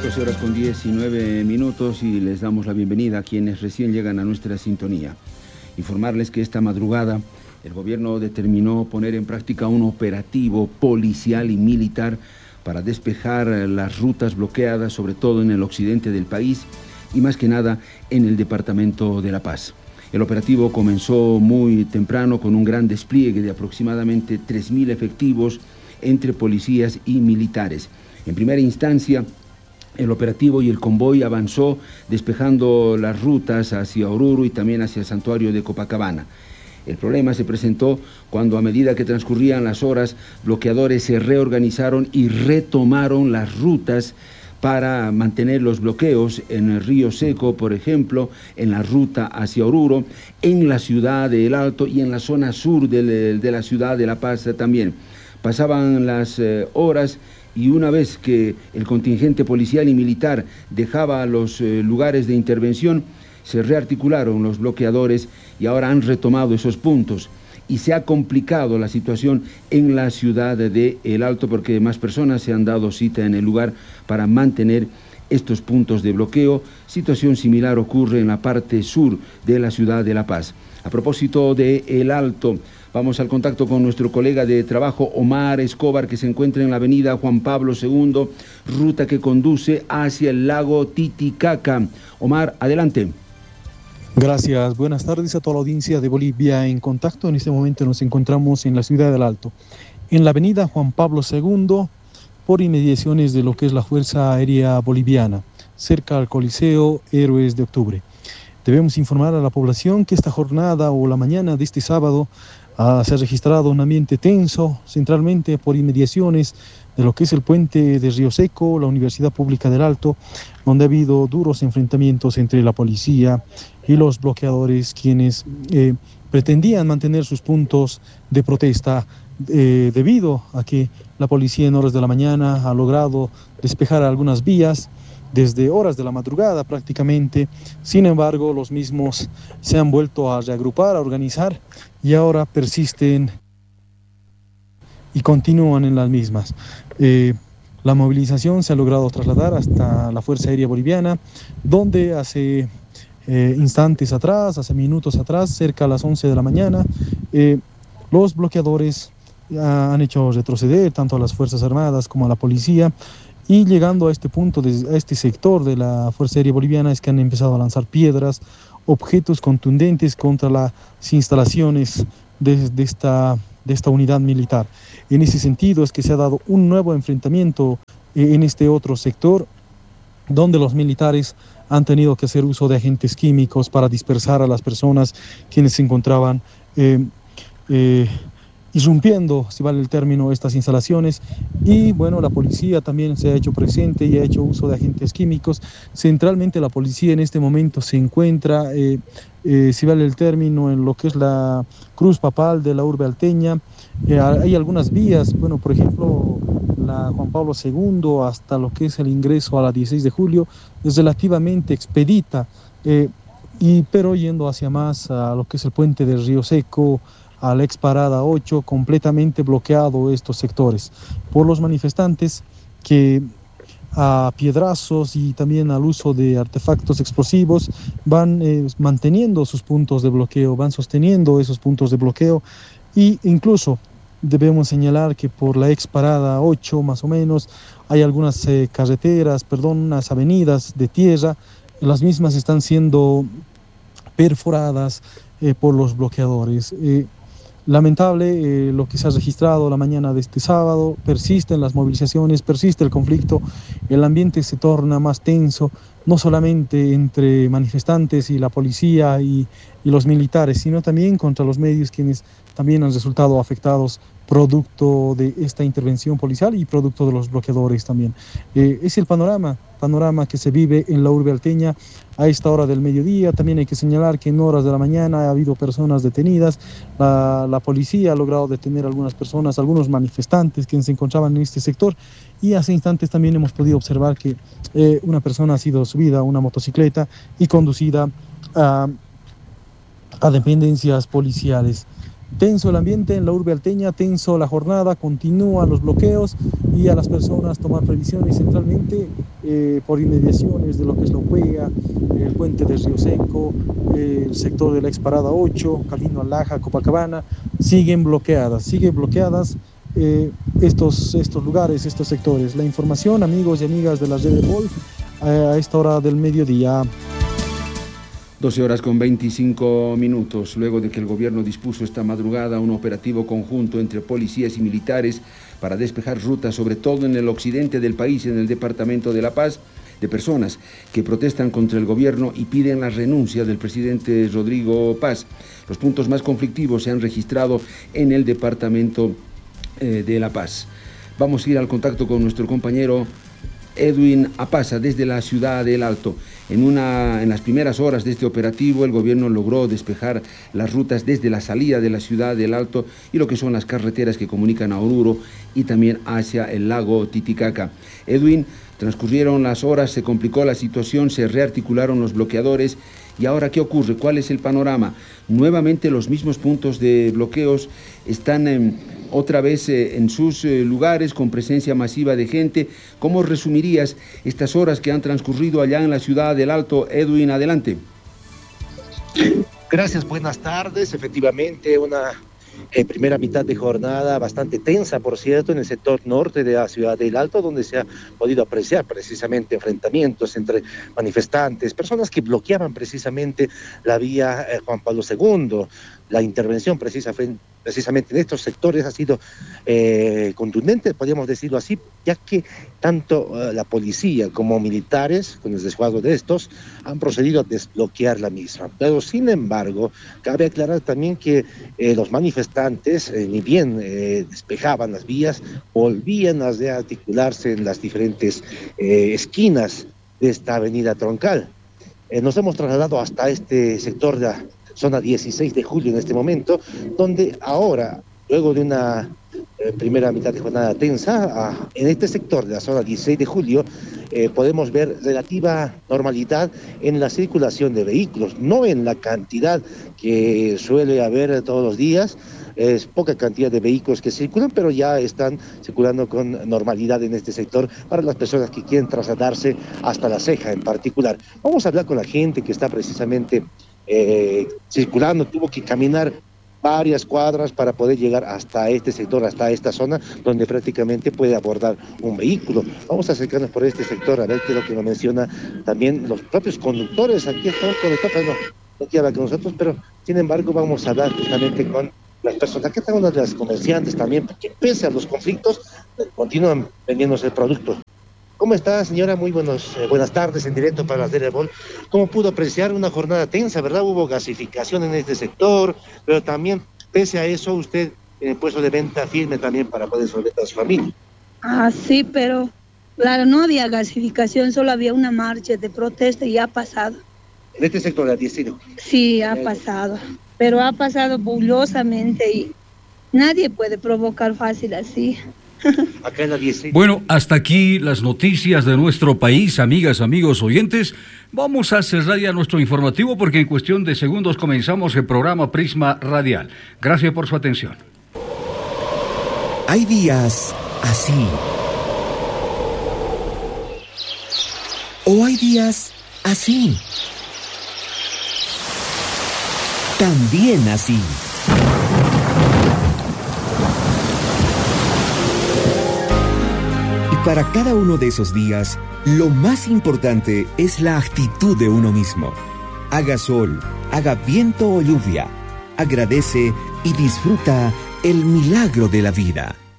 12 horas con 19 minutos y les damos la bienvenida a quienes recién llegan a nuestra sintonía. Informarles que esta madrugada el gobierno determinó poner en práctica un operativo policial y militar para despejar las rutas bloqueadas, sobre todo en el occidente del país y más que nada en el departamento de La Paz. El operativo comenzó muy temprano con un gran despliegue de aproximadamente 3.000 efectivos entre policías y militares. En primera instancia, el operativo y el convoy avanzó despejando las rutas hacia Oruro y también hacia el santuario de Copacabana. El problema se presentó cuando, a medida que transcurrían las horas, bloqueadores se reorganizaron y retomaron las rutas para mantener los bloqueos en el Río Seco, por ejemplo, en la ruta hacia Oruro, en la ciudad de El Alto y en la zona sur de la ciudad de La Paz también. Pasaban las horas y una vez que el contingente policial y militar dejaba los lugares de intervención, se rearticularon los bloqueadores y ahora han retomado esos puntos. Y se ha complicado la situación en la ciudad de El Alto porque más personas se han dado cita en el lugar para mantener estos puntos de bloqueo. Situación similar ocurre en la parte sur de la ciudad de La Paz. A propósito de El Alto, vamos al contacto con nuestro colega de trabajo, Omar Escobar, que se encuentra en la avenida Juan Pablo II, ruta que conduce hacia el lago Titicaca. Omar, adelante. Gracias, buenas tardes a toda la audiencia de Bolivia en Contacto. En este momento nos encontramos en la ciudad del Alto, en la avenida Juan Pablo II, por inmediaciones de lo que es la Fuerza Aérea Boliviana, cerca al Coliseo Héroes de Octubre. Debemos informar a la población que esta jornada o la mañana de este sábado se ha registrado un ambiente tenso, centralmente por inmediaciones de lo que es el puente de Río Seco, la Universidad Pública del Alto, donde ha habido duros enfrentamientos entre la policía y los bloqueadores, quienes pretendían mantener sus puntos de protesta debido a que la policía en horas de la mañana ha logrado despejar algunas vías desde horas de la madrugada prácticamente. Sin embargo, los mismos se han vuelto a reagrupar, a organizar y ahora persisten y continúan en las mismas. La movilización se ha logrado trasladar hasta la Fuerza Aérea Boliviana, donde hace instantes atrás, hace minutos atrás, cerca a las 11 de la mañana, los bloqueadores han hecho retroceder tanto a las Fuerzas Armadas como a la policía, y llegando a este punto, a este sector de la Fuerza Aérea Boliviana, es que han empezado a lanzar piedras, objetos contundentes contra las instalaciones de esta unidad militar. En ese sentido es que se ha dado un nuevo enfrentamiento en este otro sector, donde los militares han tenido que hacer uso de agentes químicos para dispersar a las personas quienes se encontraban irrumpiendo, si vale el término, estas instalaciones. Y bueno, la policía también se ha hecho presente y ha hecho uso de agentes químicos. Centralmente la policía en este momento se encuentra, si vale el término, en lo que es la cruz papal de la urbe alteña. Hay algunas vías, bueno, por ejemplo, la Juan Pablo II hasta lo que es el ingreso a la 16 de julio es relativamente expedita, pero yendo hacia más a lo que es el puente del Río Seco, a la ex parada 8, completamente bloqueado estos sectores por los manifestantes que a piedrazos y también al uso de artefactos explosivos van manteniendo sus puntos de bloqueo, van sosteniendo esos puntos de bloqueo. Y incluso debemos señalar que por la ex parada 8 más o menos hay algunas unas avenidas de tierra, las mismas están siendo perforadas por los bloqueadores. Lamentable lo que se ha registrado la mañana de este sábado. Persisten las movilizaciones, persiste el conflicto, el ambiente se torna más tenso, no solamente entre manifestantes y la policía y los militares, sino también contra los medios, quienes también han resultado afectados producto de esta intervención policial y producto de los bloqueadores también. Es el panorama que se vive en la urbe alteña a esta hora del mediodía. También hay que señalar que en horas de la mañana ha habido personas detenidas. La policía ha logrado detener a algunas personas, algunos manifestantes que se encontraban en este sector, y hace instantes también hemos podido observar que una persona ha sido subida a una motocicleta y conducida a dependencias policiales. Tenso el ambiente en la urbe alteña, tenso la jornada, continúan los bloqueos y a las personas tomar previsiones centralmente por inmediaciones de lo que es la UPEA, el puente de Río Seco, el sector de la Exparada 8, Calino Alaja, Copacabana, siguen bloqueadas estos lugares, estos sectores. La información, amigos y amigas de la red de Vol, a esta hora del mediodía. 12 horas con 25 minutos, luego de que el gobierno dispuso esta madrugada un operativo conjunto entre policías y militares para despejar rutas, sobre todo en el occidente del país, en el departamento de La Paz, de personas que protestan contra el gobierno y piden la renuncia del presidente Rodrigo Paz. Los puntos más conflictivos se han registrado en el departamento de La Paz. Vamos a ir al contacto con nuestro compañero Edwin Apaza desde la ciudad del Alto. En las primeras horas de este operativo, el gobierno logró despejar las rutas desde la salida de la ciudad del Alto y lo que son las carreteras que comunican a Oruro y también hacia el lago Titicaca. Edwin, transcurrieron las horas, se complicó la situación, se rearticularon los bloqueadores. ¿Y ahora qué ocurre? ¿Cuál es el panorama? Nuevamente los mismos puntos de bloqueos están otra vez en sus lugares con presencia masiva de gente. ¿Cómo resumirías estas horas que han transcurrido allá en la ciudad del Alto? Edwin, adelante. Gracias, buenas tardes. Efectivamente, una primera mitad de jornada bastante tensa, por cierto, en el sector norte de la ciudad del Alto, donde se ha podido apreciar precisamente enfrentamientos entre manifestantes, personas que bloqueaban precisamente la vía Juan Pablo II. La intervención precisamente en estos sectores ha sido contundente, podríamos decirlo así, ya que tanto la policía como militares, con el resguardo de estos, han procedido a desbloquear la misma. Pero sin embargo, cabe aclarar también que los manifestantes, ni bien despejaban las vías, volvían a rearticularse en las diferentes esquinas de esta avenida troncal. Nos hemos trasladado hasta este sector de la zona 16 de julio en este momento, donde ahora, luego de una primera mitad de jornada tensa, en este sector de la zona 16 de julio podemos ver relativa normalidad en la circulación de vehículos, no en la cantidad que suele haber todos los días. Es poca cantidad de vehículos que circulan, pero ya están circulando con normalidad en este sector para las personas que quieren trasladarse hasta La Ceja en particular. Vamos a hablar con la gente que está precisamente circulando, tuvo que caminar varias cuadras para poder llegar hasta este sector, hasta esta zona, donde prácticamente puede abordar un vehículo. Vamos a acercarnos por este sector a ver qué es lo que nos menciona también los propios conductores. Aquí estamos conectados, no quiere hablar con nosotros, pero sin embargo vamos a hablar justamente con las personas. Aquí están unas de las comerciantes también, porque pese a los conflictos, continúan vendiéndose el producto. ¿Cómo está, señora? Muy buenas tardes, en directo para las de Vol. ¿Cómo pudo apreciar una jornada tensa, verdad? Hubo gasificación en este sector, pero también, pese a eso, usted en el puesto de venta firme también para poder solventar a su familia. Sí, pero claro, no había gasificación, solo había una marcha de protesta y ha pasado. ¿En este sector de la 10? Sí, ha pasado, pero ha pasado bullosamente y nadie puede provocar fácil así. Acá en la 10. Bueno, hasta aquí las noticias de nuestro país, amigas, amigos, oyentes. Vamos a cerrar ya nuestro informativo porque en cuestión de segundos comenzamos el programa Prisma Radial. Gracias por su atención. Hay días así. O hay días así. También así. Para cada uno de esos días, lo más importante es la actitud de uno mismo. Haga sol, haga viento o lluvia, agradece y disfruta el milagro de la vida.